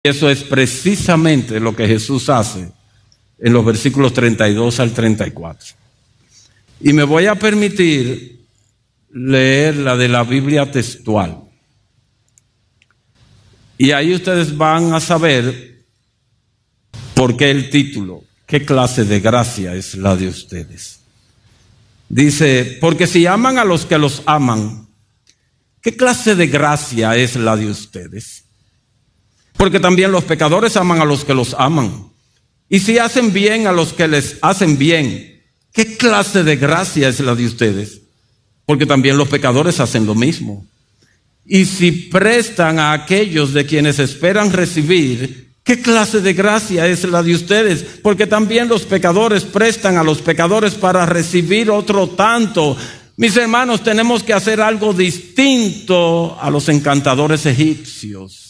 Eso es precisamente lo que Jesús hace en los versículos 32 al 34. Y me voy a permitir leer la de la Biblia textual. Y ahí ustedes van a saber por qué el título, qué clase de gracia es la de ustedes. Dice, porque si aman a los que los aman, ¿qué clase de gracia es la de ustedes? Porque también los pecadores aman a los que los aman. Y si hacen bien a los que les hacen bien, ¿qué clase de gracia es la de ustedes? Porque también los pecadores hacen lo mismo. Y si prestan a aquellos de quienes esperan recibir, ¿qué clase de gracia es la de ustedes? Porque también los pecadores prestan a los pecadores para recibir otro tanto. Mis hermanos, tenemos que hacer algo distinto a los encantadores egipcios.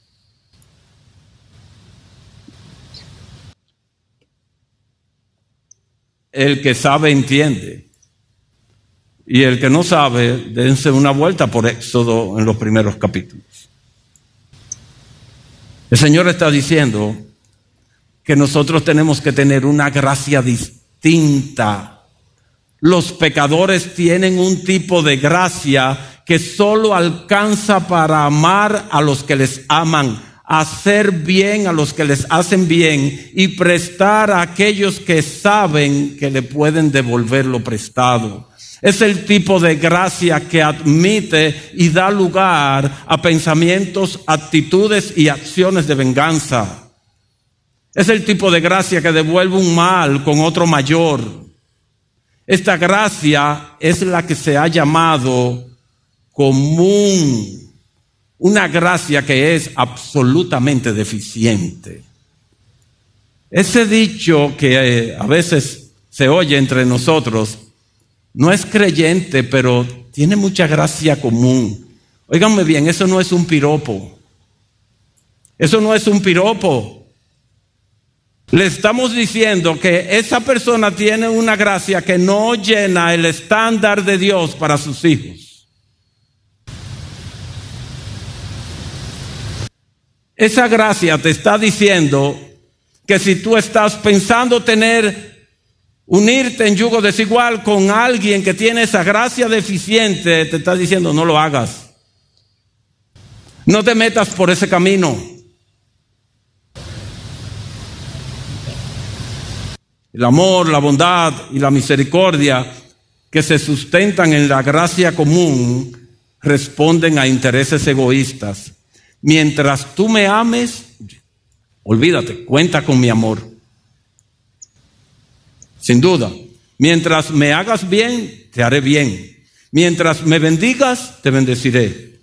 El que sabe entiende. Y el que no sabe, dense una vuelta por Éxodo en los primeros capítulos. El Señor está diciendo que nosotros tenemos que tener una gracia distinta. Los pecadores tienen un tipo de gracia que solo alcanza para amar a los que les aman, hacer bien a los que les hacen bien y prestar a aquellos que saben que le pueden devolver lo prestado. Es el tipo de gracia que admite y da lugar a pensamientos, actitudes y acciones de venganza. Es el tipo de gracia que devuelve un mal con otro mayor. Esta gracia es la que se ha llamado común. Una gracia que es absolutamente deficiente. Ese dicho que a veces se oye entre nosotros no es creyente, pero tiene mucha gracia común. Óiganme bien, eso no es un piropo. Eso no es un piropo. Le estamos diciendo que esa persona tiene una gracia que no llena el estándar de Dios para sus hijos. Esa gracia te está diciendo que si tú estás pensando unirte en yugo desigual con alguien que tiene esa gracia deficiente, te está diciendo no lo hagas. No te metas por ese camino. El amor, la bondad y la misericordia que se sustentan en la gracia común responden a intereses egoístas. Mientras tú me ames, olvídate, cuenta con mi amor. Sin duda. Mientras me hagas bien, te haré bien. Mientras me bendigas, te bendeciré.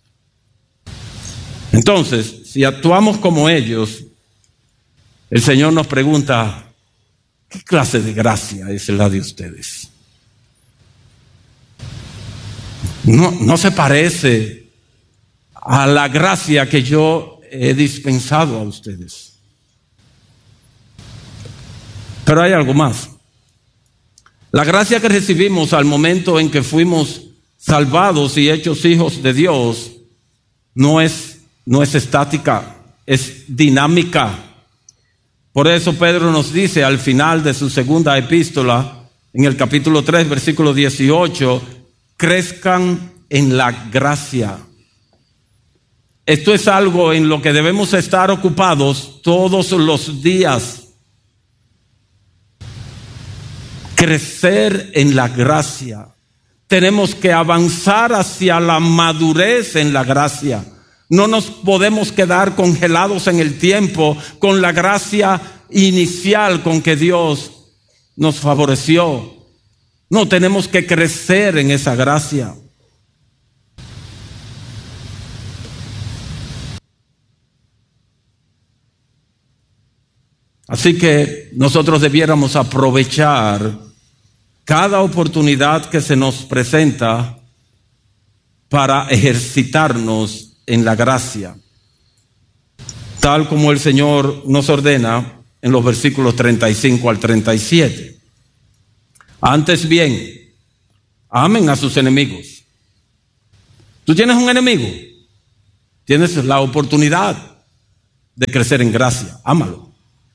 Entonces, si actuamos como ellos, el Señor nos pregunta, ¿qué clase de gracia es la de ustedes? No se parece a la gracia que yo he dispensado a ustedes. Pero hay algo más. La gracia que recibimos al momento en que fuimos salvados y hechos hijos de Dios no es estática, es dinámica. Por eso Pedro nos dice al final de su segunda epístola, en el capítulo 3, versículo 18, crezcan en la gracia. Esto es algo en lo que debemos estar ocupados todos los días. Crecer en la gracia. Tenemos que avanzar hacia la madurez en la gracia. No nos podemos quedar congelados en el tiempo con la gracia inicial con que Dios nos favoreció. No, tenemos que crecer en esa gracia. Así que nosotros debiéramos aprovechar cada oportunidad que se nos presenta para ejercitarnos en la gracia, tal como el Señor nos ordena en los versículos 35 al 37. Antes bien, amen a sus enemigos. ¿Tú tienes un enemigo? Tienes la oportunidad. de crecer en gracia. Ámalo.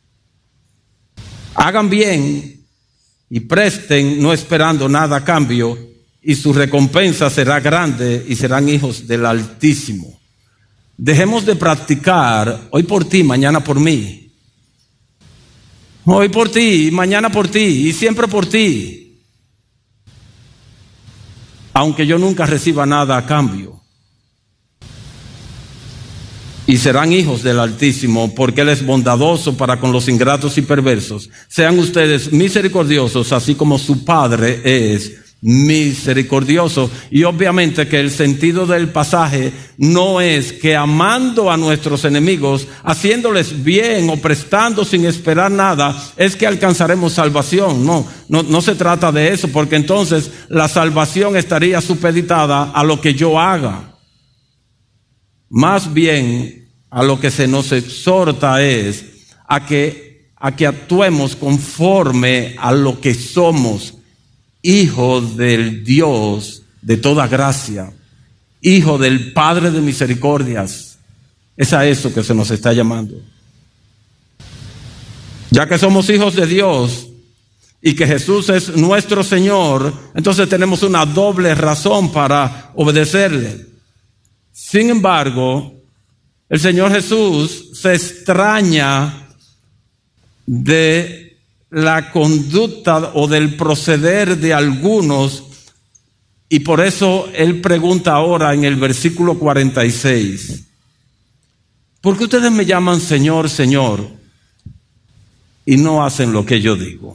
Hagan bien y presten, no esperando nada a cambio, y su recompensa será grande y serán hijos del Altísimo. Dejemos de practicar hoy por ti, mañana por mí. Hoy por ti, mañana por ti y siempre por ti. Aunque yo nunca reciba nada a cambio. Y serán hijos del Altísimo, porque Él es bondadoso para con los ingratos y perversos. Sean ustedes misericordiosos, así como su Padre es misericordioso. Y obviamente que el sentido del pasaje no es que amando a nuestros enemigos, haciéndoles bien o prestando sin esperar nada, es que alcanzaremos salvación. No se trata de eso, porque entonces la salvación estaría supeditada a lo que yo haga. Más bien, a lo que se nos exhorta es a que actuemos conforme a lo que somos, hijos del Dios de toda gracia, hijo del Padre de misericordias. Es a eso que se nos está llamando. Ya que somos hijos de Dios y que Jesús es nuestro Señor, entonces tenemos una doble razón para obedecerle. Sin embargo, el Señor Jesús se extraña de la conducta o del proceder de algunos, y por eso Él pregunta ahora en el versículo 46, ¿por qué ustedes me llaman Señor, Señor, y no hacen lo que yo digo?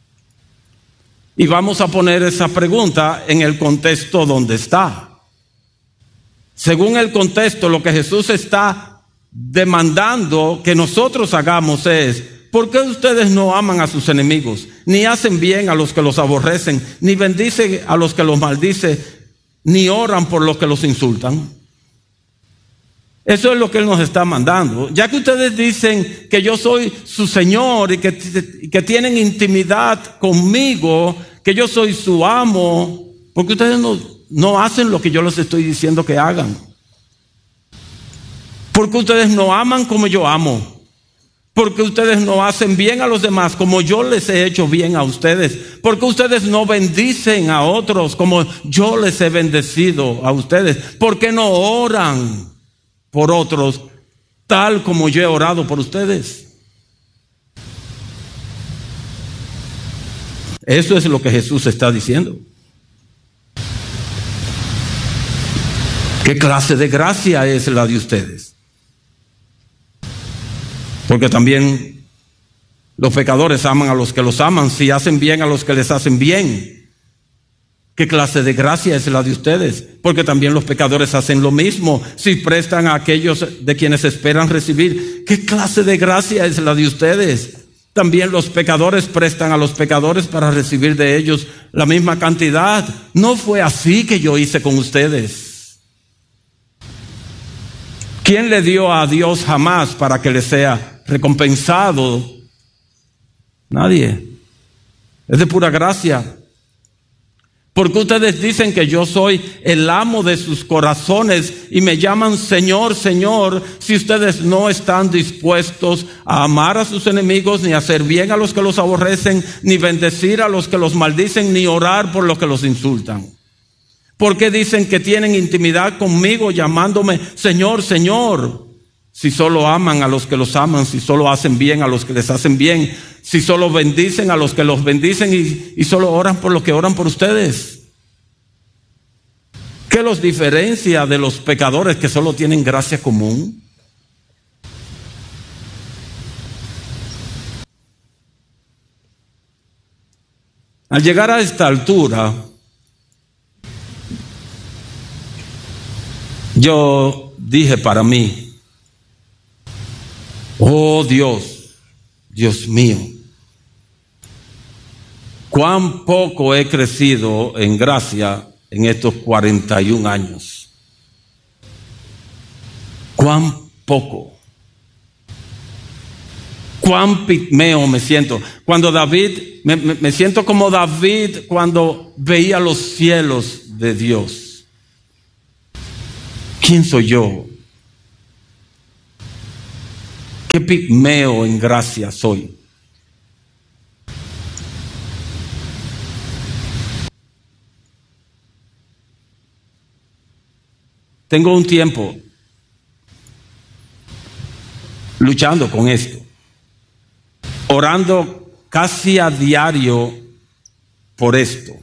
Y vamos a poner esa pregunta en el contexto donde está. Según el contexto, lo que Jesús está demandando que nosotros hagamos es: ¿por qué ustedes no aman a sus enemigos, ni hacen bien a los que los aborrecen, ni bendicen a los que los maldicen, ni oran por los que los insultan? Eso es lo que Él nos está mandando. Ya que ustedes dicen que yo soy su Señor y que tienen intimidad conmigo, que yo soy su amo, ¿por qué ustedes no hacen lo que yo les estoy diciendo que hagan? Porque ustedes no aman como yo amo. Porque ustedes no hacen bien a los demás como yo les he hecho bien a ustedes. Porque ustedes no bendicen a otros como yo les he bendecido a ustedes. Porque no oran por otros tal como yo he orado por ustedes. Eso es lo que Jesús está diciendo. ¿Qué clase de gracia es la de ustedes? Porque también los pecadores aman a los que los aman, si hacen bien a los que les hacen bien. ¿Qué clase de gracia es la de ustedes? Porque también los pecadores hacen lo mismo, si prestan a aquellos de quienes esperan recibir. ¿Qué clase de gracia es la de ustedes? También los pecadores prestan a los pecadores para recibir de ellos la misma cantidad. No fue así que yo hice con ustedes. ¿Quién le dio a Dios jamás para que le sea recompensado? Nadie. Es de pura gracia. Porque ustedes dicen que yo soy el amo de sus corazones y me llaman Señor, Señor, si ustedes no están dispuestos a amar a sus enemigos, ni a hacer bien a los que los aborrecen, ni bendecir a los que los maldicen, ni orar por los que los insultan. ¿Por qué dicen que tienen intimidad conmigo llamándome Señor, Señor? Si solo aman a los que los aman, si solo hacen bien a los que les hacen bien, si solo bendicen a los que los bendicen y solo oran por los que oran por ustedes. ¿Qué los diferencia de los pecadores que solo tienen gracia común? Al llegar a esta altura, yo dije para mí: oh Dios, Dios mío, cuán poco he crecido en gracia en estos 41 años. Cuán poco. Cuán pigmeo me siento. Cuando David, me siento como David cuando veía los cielos de Dios. ¿Quién soy yo? ¿Qué pigmeo en gracia soy? Tengo un tiempo luchando con esto, orando casi a diario por esto,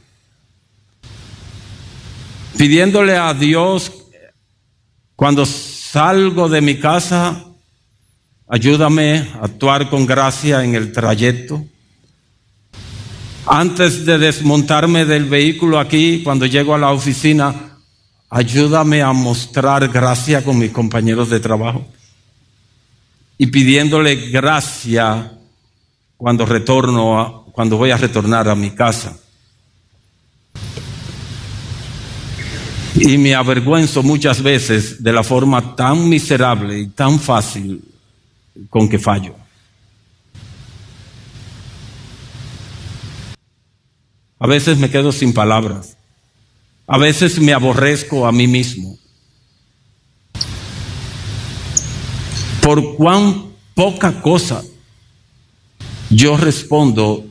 pidiéndole a Dios cuando salgo de mi casa, ayúdame a actuar con gracia en el trayecto. Antes de desmontarme del vehículo aquí, cuando llego a la oficina, ayúdame a mostrar gracia con mis compañeros de trabajo. Y pidiéndole gracia cuando voy a retornar a mi casa. Y me avergüenzo muchas veces de la forma tan miserable y tan fácil con que fallo. A veces me quedo sin palabras. A veces me aborrezco a mí mismo. Por cuán poca cosa yo respondo,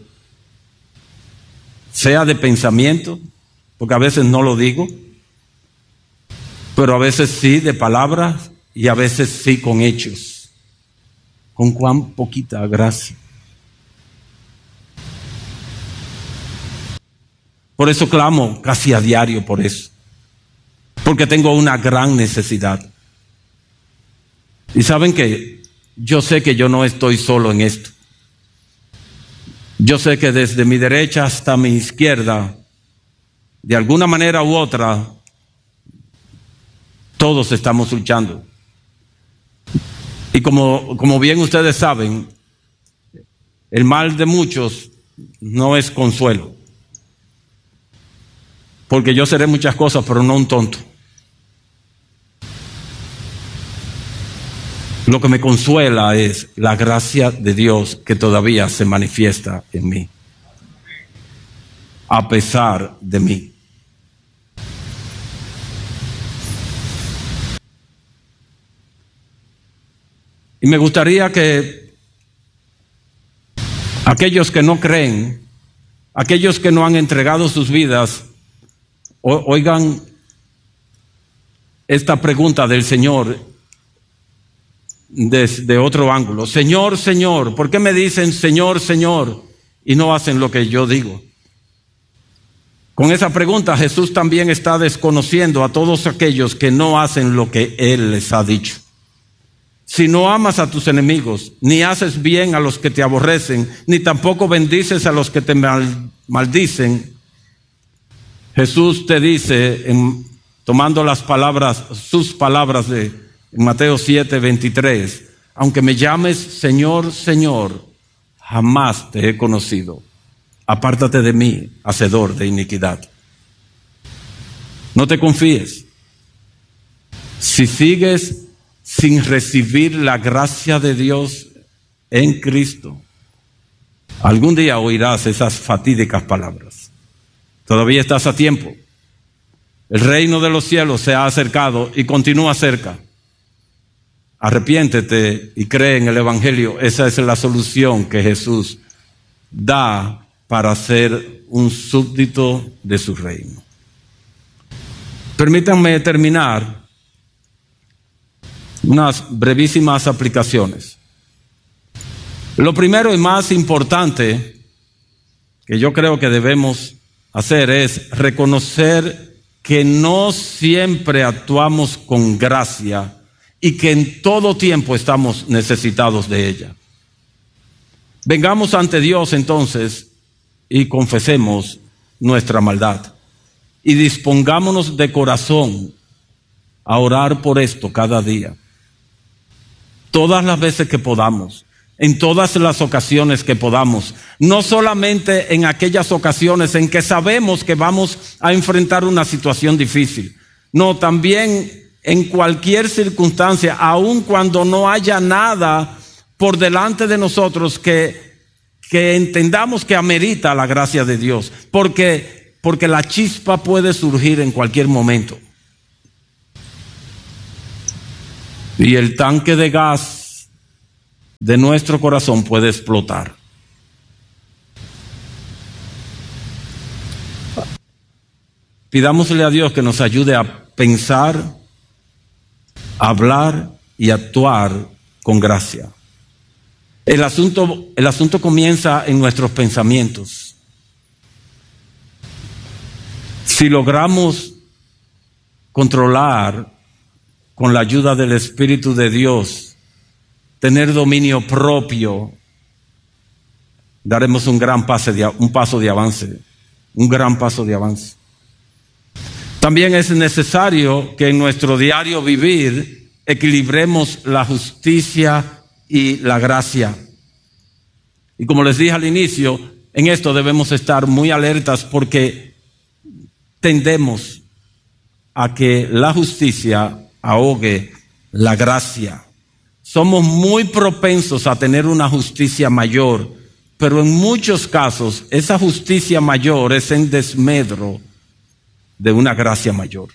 sea de pensamiento, porque a veces no lo digo, pero a veces sí de palabras y a veces sí con hechos. Con cuán poquita gracia. Por eso clamo casi a diario por eso. Porque tengo una gran necesidad. Y saben que yo sé que yo no estoy solo en esto. Yo sé que desde mi derecha hasta mi izquierda, de alguna manera u otra, todos estamos luchando. Y como bien ustedes saben, el mal de muchos no es consuelo. Porque yo seré muchas cosas, pero no un tonto. Lo que me consuela es la gracia de Dios que todavía se manifiesta en mí, a pesar de mí. Y me gustaría que aquellos que no creen, aquellos que no han entregado sus vidas, oigan esta pregunta del Señor desde otro ángulo. Señor, Señor, ¿por qué me dicen Señor, Señor y no hacen lo que yo digo? Con esa pregunta Jesús también está desconociendo a todos aquellos que no hacen lo que Él les ha dicho. Si no amas a tus enemigos, ni haces bien a los que te aborrecen, ni tampoco bendices a los que te maldicen, Jesús te dice, tomando sus palabras de Mateo 7:23, aunque me llames Señor, Señor, jamás te he conocido. Apártate de mí, hacedor de iniquidad. No te confíes. Si sigues sin recibir la gracia de Dios en Cristo, algún día oirás esas fatídicas palabras. Todavía estás a tiempo. El reino de los cielos se ha acercado y continúa cerca. Arrepiéntete y cree en el Evangelio. Esa es la solución que Jesús da para ser un súbdito de su reino. Permítanme terminar unas brevísimas aplicaciones. Lo primero y más importante que yo creo que debemos hacer es reconocer que no siempre actuamos con gracia y que en todo tiempo estamos necesitados de ella. Vengamos ante Dios entonces y confesemos nuestra maldad y dispongámonos de corazón a orar por esto cada día, todas las veces que podamos, en todas las ocasiones que podamos, no solamente en aquellas ocasiones en que sabemos que vamos a enfrentar una situación difícil, no, también en cualquier circunstancia, aun cuando no haya nada por delante de nosotros que entendamos que amerita la gracia de Dios, porque la chispa puede surgir en cualquier momento. Y el tanque de gas de nuestro corazón puede explotar. Pidámosle a Dios que nos ayude a pensar, a hablar y actuar con gracia. El asunto comienza en nuestros pensamientos. Si logramos controlar con la ayuda del Espíritu de Dios, tener dominio propio, daremos un gran paso de avance. También es necesario que en nuestro diario vivir equilibremos la justicia y la gracia. Y como les dije al inicio, en esto debemos estar muy alertas porque tendemos a que la justicia ahogue la gracia. Somos muy propensos a tener una justicia mayor, pero en muchos casos esa justicia mayor es en desmedro de una gracia mayor.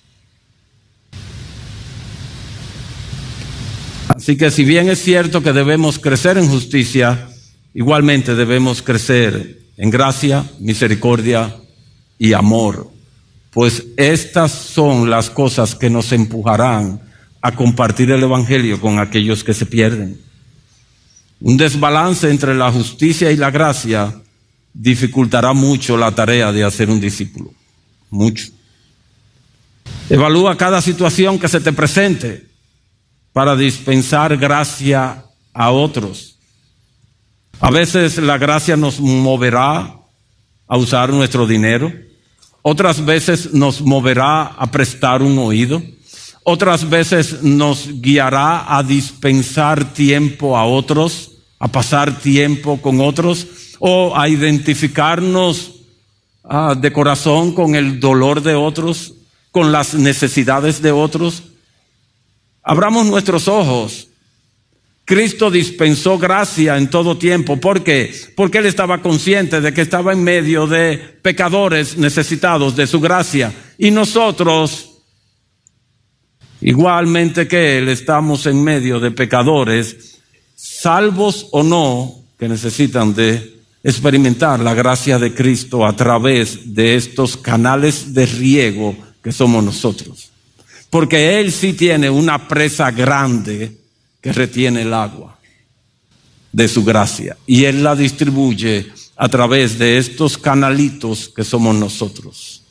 Así que si bien es cierto que debemos crecer en justicia, igualmente debemos crecer en gracia, misericordia y amor, pues estas son las cosas que nos empujarán a compartir el Evangelio con aquellos que se pierden. Un desbalance entre la justicia y la gracia dificultará mucho la tarea de hacer un discípulo. Mucho. Evalúa cada situación que se te presente para dispensar gracia a otros. A veces la gracia nos moverá a usar nuestro dinero. Otras veces nos moverá a prestar un oído. Otras veces nos guiará a dispensar tiempo a otros, a pasar tiempo con otros, o a identificarnos de corazón con el dolor de otros, con las necesidades de otros. Abramos nuestros ojos. Cristo dispensó gracia en todo tiempo. ¿Por qué? Porque Él estaba consciente de que estaba en medio de pecadores necesitados de su gracia. Y nosotros, igualmente que Él, estamos en medio de pecadores, salvos o no, que necesitan de experimentar la gracia de Cristo a través de estos canales de riego que somos nosotros. Porque Él sí tiene una presa grande que retiene el agua de su gracia. Y Él la distribuye a través de estos canalitos que somos nosotros.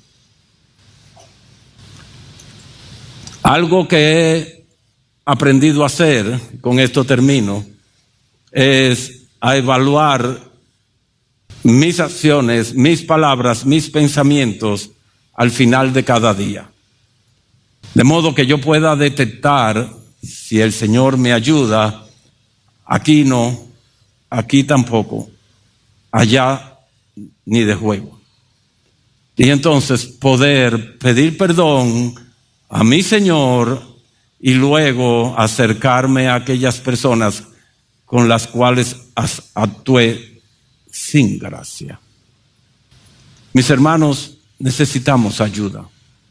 Algo que he aprendido a hacer, con esto termino, es a evaluar mis acciones, mis palabras, mis pensamientos al final de cada día. De modo que yo pueda detectar si el Señor me ayuda, aquí no, aquí tampoco, allá ni de juego. Y entonces poder pedir perdón a mi Señor y luego acercarme a aquellas personas con las cuales actué sin gracia. Mis hermanos, necesitamos ayuda.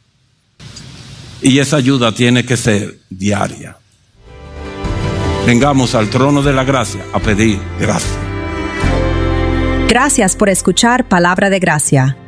Y esa ayuda tiene que ser diaria. Vengamos al trono de la gracia a pedir gracia. Gracias por escuchar Palabra de Gracia.